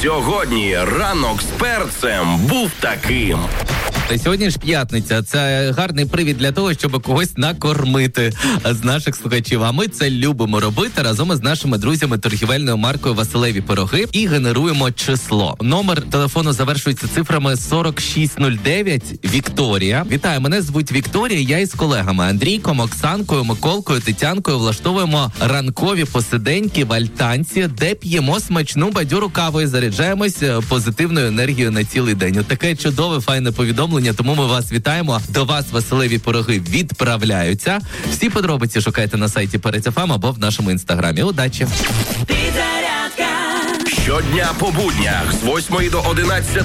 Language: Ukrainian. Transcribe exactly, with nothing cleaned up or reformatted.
Сьогодні ранок з перцем був таким. Сьогодні ж п'ятниця. Це гарний привід для того, щоб когось накормити з наших слухачів. А ми це любимо робити разом із нашими друзями торгівельною маркою Василеві Пироги і генеруємо число. Номер телефону завершується цифрами сорок шість нуль дев'ять. Вікторія. Вітаю, мене звуть Вікторія. Я із колегами Андрійком, Оксанкою, Миколкою, Тетянкою влаштовуємо ранкові посиденьки в альтанці, де п'ємо смачну бадьору каву і заряджаємось позитивною енергією на цілий день. От таке чудове, файне повідомлення, тому ми вас вітаємо. До вас Василеві Пироги відправляються. Всі подробиці шукайте на сайті Перець еф ем або в нашому інстаграмі. Удачі! Щодня по буднях з восьмої до одинадцятої